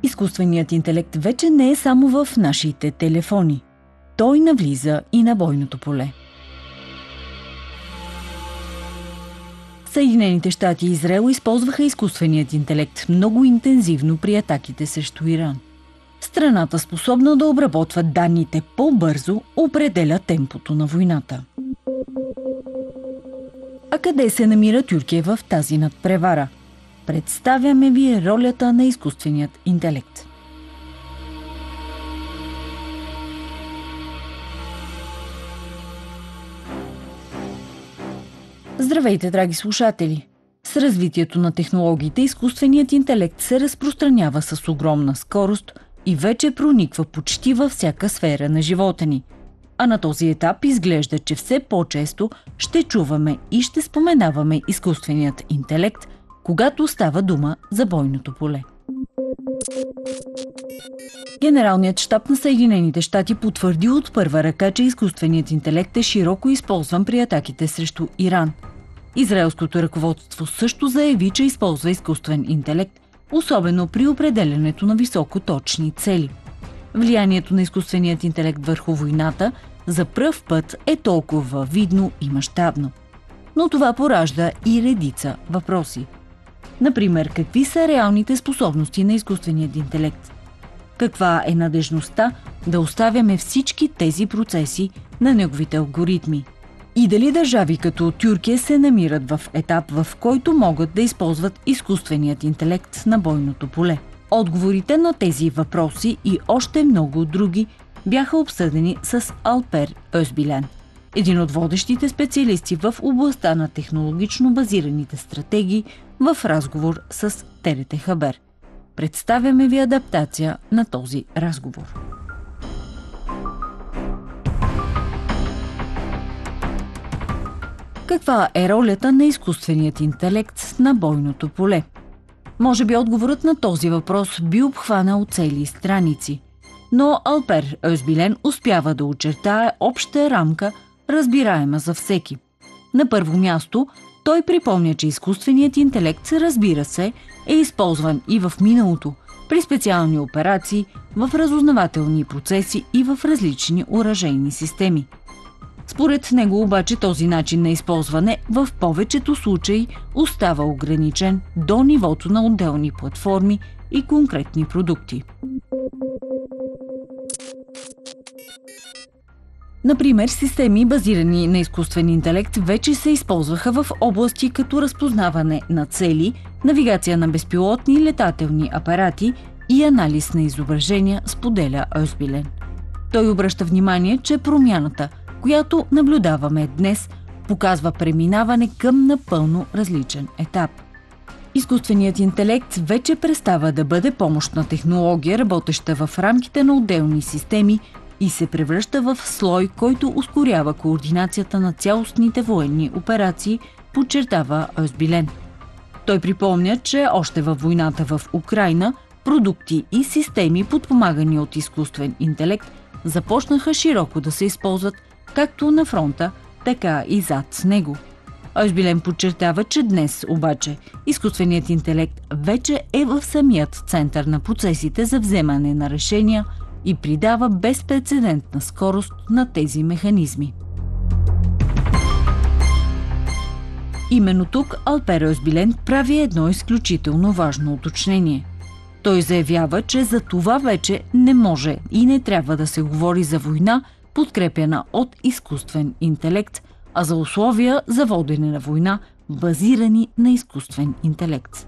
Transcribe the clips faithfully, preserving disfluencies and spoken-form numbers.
Изкуственият интелект вече не е само в нашите телефони. Той навлиза и на бойното поле. Съединените щати и Израел използваха изкуственият интелект много интензивно при атаките срещу Иран. Страната, способна да обработва данните по-бързо, определя темпото на войната. А къде се намира Тюркия в тази надпревара? Представяме ви ролята на изкуственият интелект. Здравейте, драги слушатели! С развитието на технологиите, изкуственият интелект се разпространява с огромна скорост и вече прониква почти във всяка сфера на живота ни. А на този етап изглежда, че все по-често ще чуваме и ще споменаваме изкуственият интелект, когато става дума за бойното поле. Генералният щаб на Съединените щати потвърди от първа ръка, че изкуственият интелект е широко използван при атаките срещу Иран. Израелското ръководство също заяви, че използва изкуствен интелект, особено при определянето на високоточни цели. Влиянието на изкуственият интелект върху войната за пръв път е толкова видно и мащабно. Но това поражда и редица въпроси. Например, какви са реалните способности на изкуственият интелект? Каква е надежността да оставяме всички тези процеси на неговите алгоритми? И дали държави като Тюркия се намират в етап, в който могат да използват изкуственият интелект на бойното поле? Отговорите на тези въпроси и още много други бяха обсъдени с Алпер Özbilen, един от водещите специалисти в областта на технологично базираните стратегии, в разговор с Т Р Т Хабер. Представяме ви адаптация на този разговор. Каква е ролята на изкуственият интелект на бойното поле? Може би отговорът на този въпрос би обхванал цели страници. Но Алпер Özbilen успява да очертае обща рамка, разбираема за всеки. На първо място, той припомня, че изкуственият интелект, разбира се, е използван и в миналото, при специални операции, в разузнавателни процеси и в различни оръжейни системи. Според него обаче този начин на използване в повечето случаи остава ограничен до нивото на отделни платформи и конкретни продукти. Например, системи, базирани на изкуствен интелект, вече се използваха в области като разпознаване на цели, навигация на безпилотни летателни апарати и анализ на изображения, споделя Özbilen. Той обръща внимание, че промяната, която наблюдаваме днес, показва преминаване към напълно различен етап. Изкуственият интелект вече престава да бъде помощна технология, работеща в рамките на отделни системи, и се превръща в слой, който ускорява координацията на цялостните военни операции, подчертава Özbilen. Той припомня, че още във войната в Украйна продукти и системи, подпомагани от изкуствен интелект, започнаха широко да се използват както на фронта, така и зад него. Özbilen подчертава, че днес обаче изкуственият интелект вече е в самият център на процесите за вземане на решения и придава безпрецедентна скорост на тези механизми. Именно тук Алпер Özbilen прави едно изключително важно уточнение. Той заявява, че за това вече не може и не трябва да се говори за война, подкрепяна от изкуствен интелект, а за условия за водене на война, базирани на изкуствен интелект.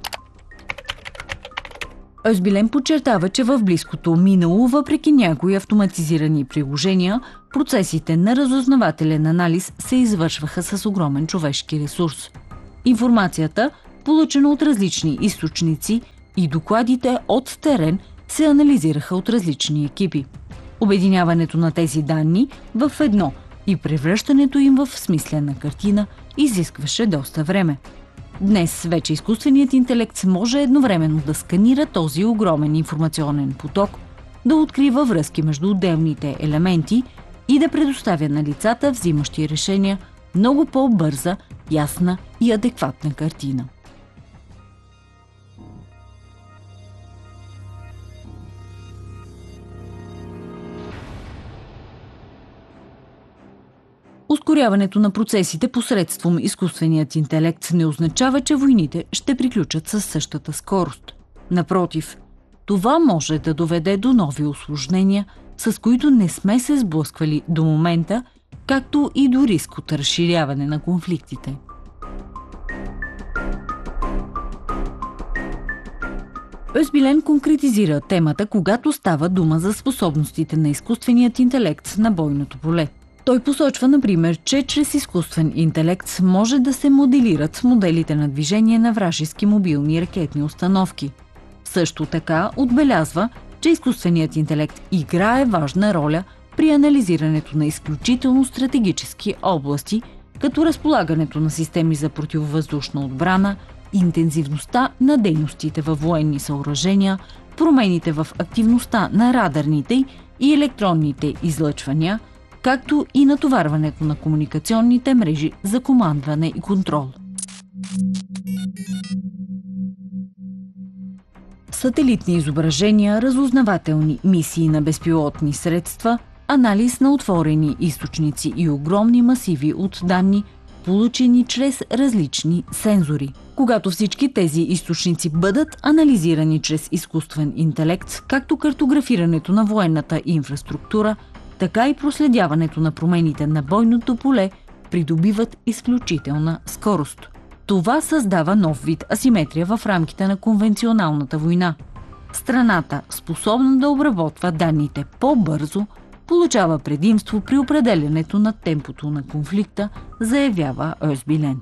Özbilen подчертава, че в близкото минало, въпреки някои автоматизирани приложения, процесите на разузнавателен анализ се извършваха с огромен човешки ресурс. Информацията, получена от различни източници, и докладите от терен се анализираха от различни екипи. Обединяването на тези данни в едно и превръщането им в смислена картина изискваше доста време. Днес вече изкуственият интелект може едновременно да сканира този огромен информационен поток, да открива връзки между отделните елементи и да предоставя на лицата, взимащи решения, много по-бърза, ясна и адекватна картина. Ускоряването на процесите посредством изкуственият интелект не означава, че войните ще приключат със същата скорост. Напротив, това може да доведе до нови усложнения, с които не сме се сблъсквали до момента, както и до риск от разширяване на конфликтите. Özbilen конкретизира темата, когато става дума за способностите на изкуственият интелект на бойното поле. Той посочва, например, че чрез изкуствен интелект може да се моделират моделите на движение на вражески мобилни ракетни установки. Също така отбелязва, че изкуственият интелект играе важна роля при анализирането на изключително стратегически области, като разполагането на системи за противовъздушна отбрана, интензивността на дейностите във военни съоръжения, промените в активността на радарните и електронните излъчвания, както и натоварването на комуникационните мрежи за командване и контрол. Сателитни изображения, разузнавателни мисии на безпилотни средства, анализ на отворени източници и огромни масиви от данни, получени чрез различни сензори. Когато всички тези източници бъдат анализирани чрез изкуствен интелект, както картографирането на военната инфраструктура, така и проследяването на промените на бойното поле придобиват изключителна скорост. Това създава нов вид асиметрия в рамките на конвенционалната война. Страната, способна да обработва данните по-бързо, получава предимство при определянето на темпото на конфликта, заявява Özbilen.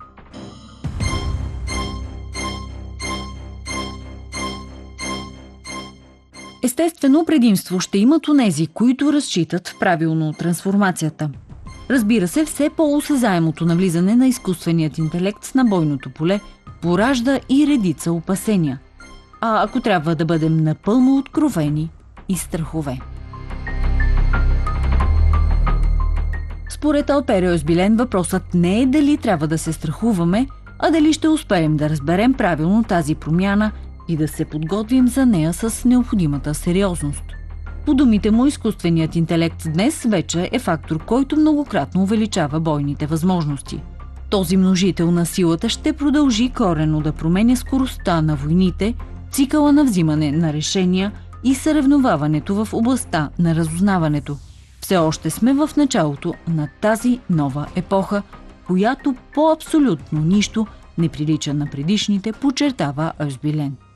Естествено, предимство ще имат онези, които разчитат правилно трансформацията. Разбира се, все по-осезаемото навлизане на изкуственият интелект на бойното поле поражда и редица опасения. А ако трябва да бъдем напълно откровени, и страхове. Според Алпер Özbilen въпросът не е дали трябва да се страхуваме, а дали ще успеем да разберем правилно тази промяна и да се подготвим за нея с необходимата сериозност. По думите му, изкуственият интелект днес вече е фактор, който многократно увеличава бойните възможности. Този множител на силата ще продължи коренно да променя скоростта на войните, цикъла на взимане на решения и съревноваването в областта на разузнаването. Все още сме в началото на тази нова епоха, която по абсолютно нищо не прилича на предишните, подчертава Özbilen.